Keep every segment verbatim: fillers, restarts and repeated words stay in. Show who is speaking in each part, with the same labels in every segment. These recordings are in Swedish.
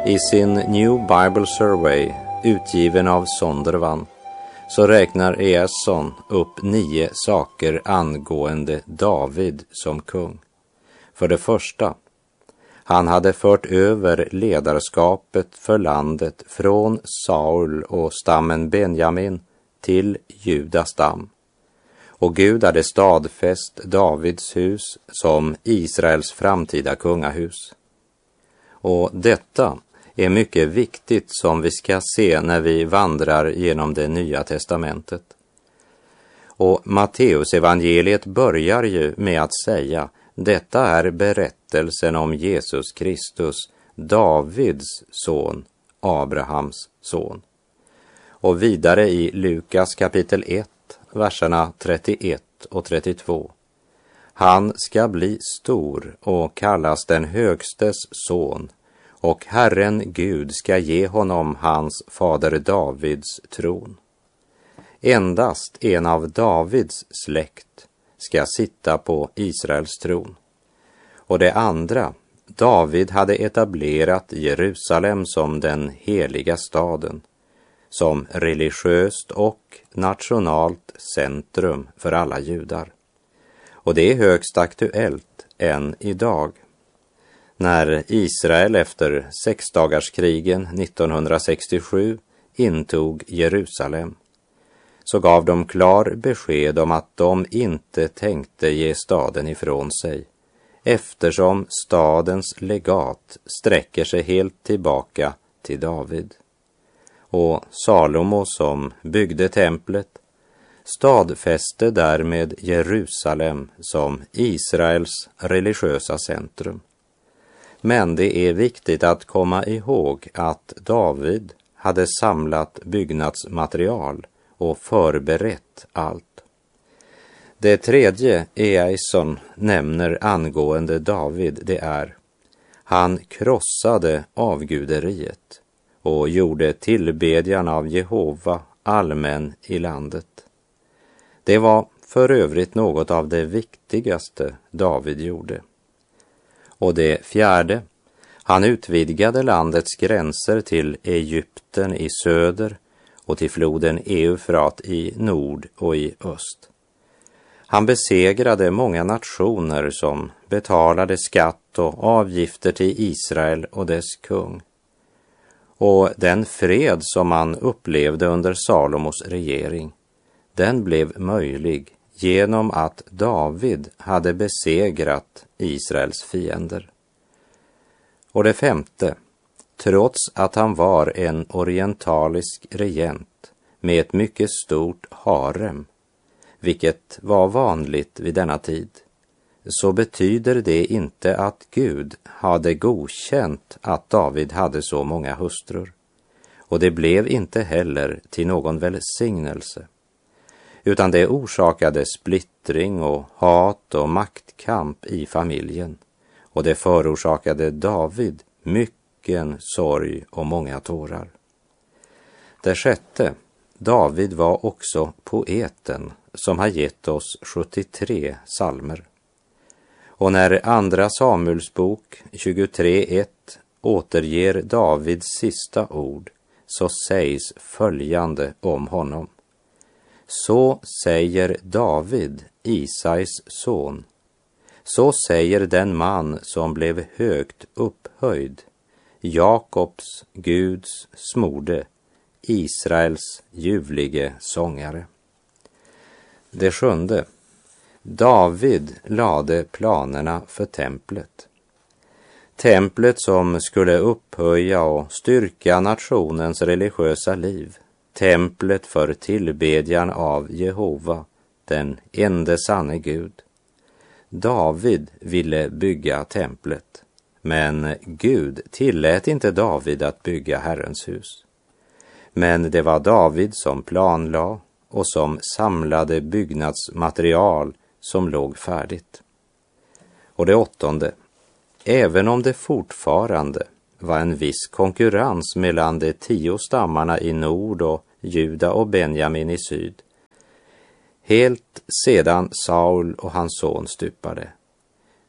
Speaker 1: I sin New Bible Survey, utgiven av Zondervan, så räknar Easson upp nio saker angående David som kung. För det första, han hade fört över ledarskapet för landet från Saul och stammen Benjamin till Judas stam. Och Gud hade stadfäst Davids hus som Israels framtida kungahus. Och detta är mycket viktigt som vi ska se när vi vandrar genom det nya testamentet. Och Matteus evangeliet börjar ju med att säga: detta är berättelsen om Jesus Kristus, Davids son, Abrahams son. Och vidare i Lukas kapitel ett, verserna trettioett och trettiotvå. Han ska bli stor och kallas den högstes son, och Herren Gud ska ge honom hans fader Davids tron. Endast en av Davids släkt ska sitta på Israels tron. Och det andra, David hade etablerat Jerusalem som den heliga staden, som religiöst och nationalt centrum för alla judar. Och det är högst aktuellt än idag. När Israel efter sexdagarskrigen nittonhundrasextiosju intog Jerusalem, så gav de klar besked om att de inte tänkte ge staden ifrån sig, eftersom stadens legat sträcker sig helt tillbaka till David. Och Salomo, som byggde templet, stadfäste därmed Jerusalem som Israels religiösa centrum. Men det är viktigt att komma ihåg att David hade samlat byggnadsmaterial och förberett allt. Det tredje Easson nämner angående David, det är: han krossade avguderiet och gjorde tillbedjan av Jehova allmän i landet. Det var för övrigt något av det viktigaste David gjorde. Och det fjärde, han utvidgade landets gränser till Egypten i söder och till floden Eufrat i nord och i öst. Han besegrade många nationer som betalade skatt och avgifter till Israel och dess kung. Och den fred som man upplevde under Salomos regering, den blev möjlig genom att David hade besegrat Israels fiender. Och det femte, trots att han var en orientalisk regent med ett mycket stort harem, vilket var vanligt vid denna tid, så betyder det inte att Gud hade godkänt att David hade så många hustrur. Och det blev inte heller till någon välsignelse, utan det orsakade splittring och hat och maktkamp i familjen, och det förorsakade David mycken sorg och många tårar. Det sjätte, David var också poeten som har gett oss sjuttiotre psalmer. Och när andra Samuels bok tjugotre ett återger Davids sista ord, så sägs följande om honom: så säger David, Isais son, så säger den man som blev högt upphöjd, Jakobs Guds smorde, Israels ljuvlige sångare. Det sjunde, David lade planerna för templet. Templet som skulle upphöja och styrka nationens religiösa liv. Templet för tillbedjan av Jehova, den ende sanne Gud. David ville bygga templet, men Gud tillät inte David att bygga Herrens hus. Men det var David som planlade och som samlade byggnadsmaterial som låg färdigt. Och det åttonde, även om det fortfarande var en viss konkurrens mellan de tio stammarna i nord och Juda och Benjamin i syd, helt sedan Saul och hans son stupade,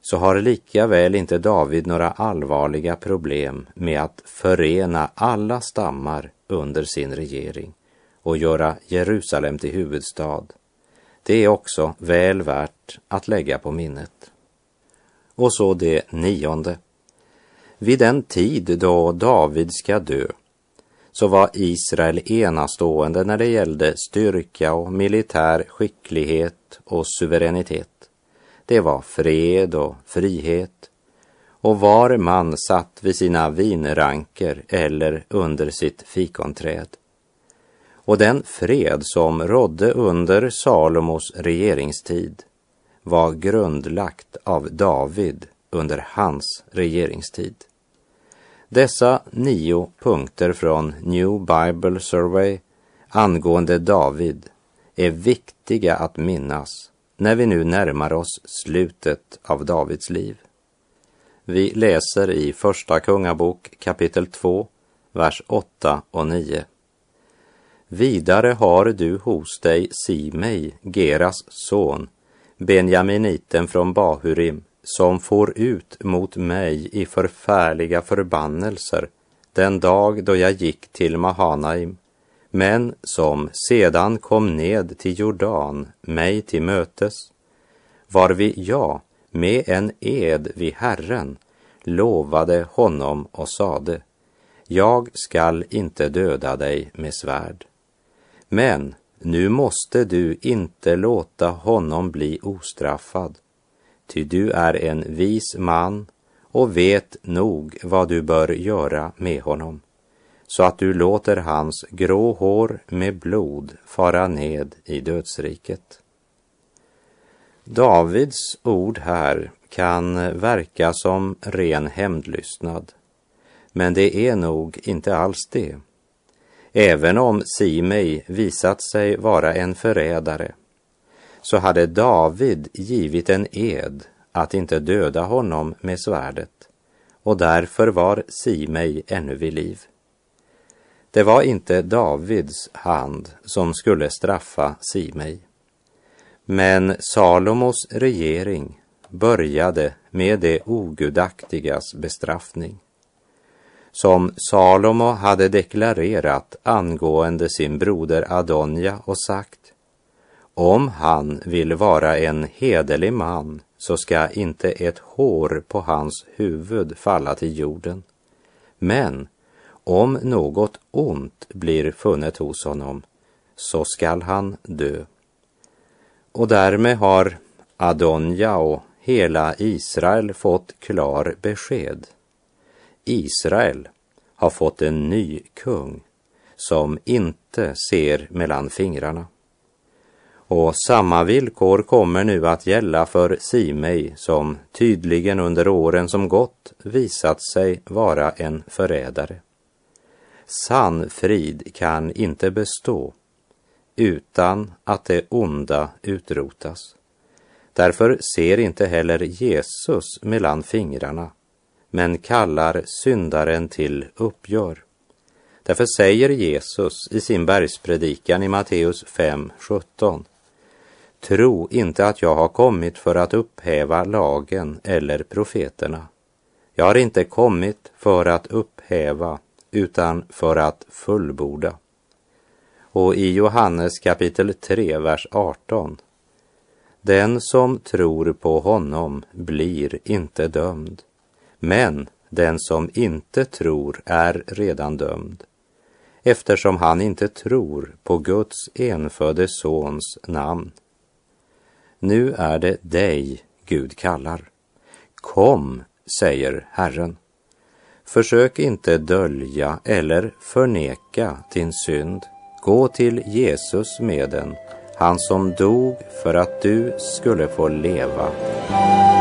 Speaker 1: så har lika väl inte David några allvarliga problem med att förena alla stammar under sin regering och göra Jerusalem till huvudstad. Det är också väl värt att lägga på minnet. Och så det nionde. Vid den tid då David ska dö så var Israel enastående när det gällde styrka och militär skicklighet och suveränitet. Det var fred och frihet, och var man satt vid sina vinranker eller under sitt fikonträd. Och den fred som rådde under Salomos regeringstid var grundlagt av David under hans regeringstid. Dessa nio punkter från New Bible Survey angående David är viktiga att minnas när vi nu närmar oss slutet av Davids liv. Vi läser i Första Kungabok kapitel två, vers åtta och nio. Vidare har du hos dig Simei, Geras son, Benjaminiten från Bahurim, som får ut mot mig i förfärliga förbannelser den dag då jag gick till Mahanaim, men som sedan kom ned till Jordan mig till mötes, varvid jag med en ed vid Herren lovade honom och sade: jag skall inte döda dig med svärd. Men nu måste du inte låta honom bli ostraffad, ty du är en vis man och vet nog vad du bör göra med honom, så att du låter hans grå hår med blod fara ned i dödsriket. Davids ord här kan verka som ren hämndlystnad, men det är nog inte alls det. Även om Simei visat sig vara en förrädare, så hade David givit en ed att inte döda honom med svärdet, och därför var Simei ännu vid liv. Det var inte Davids hand som skulle straffa Simei, men Salomos regering började med det ogudaktigas bestraffning. Som Salomo hade deklarerat angående sin broder Adonja och sagt: om han vill vara en hederlig man så ska inte ett hår på hans huvud falla till jorden. Men om något ont blir funnet hos honom så skall han dö. Och därmed har Adonja och hela Israel fått klar besked. Israel har fått en ny kung som inte ser mellan fingrarna. Och samma villkor kommer nu att gälla för Simei, som tydligen under åren som gått visat sig vara en förrädare. Sann frid kan inte bestå utan att det onda utrotas. Därför ser inte heller Jesus mellan fingrarna, men kallar syndaren till uppgör. Därför säger Jesus i sin bergspredikan i Matteus fem sjutton: tro inte att jag har kommit för att upphäva lagen eller profeterna. Jag har inte kommit för att upphäva, utan för att fullborda. Och i Johannes kapitel tre, vers arton: den som tror på honom blir inte dömd, men den som inte tror är redan dömd, eftersom han inte tror på Guds enfödde sons namn. Nu är det dig Gud kallar. Kom, säger Herren. Försök inte dölja eller förneka din synd. Gå till Jesus med den, han som dog för att du skulle få leva.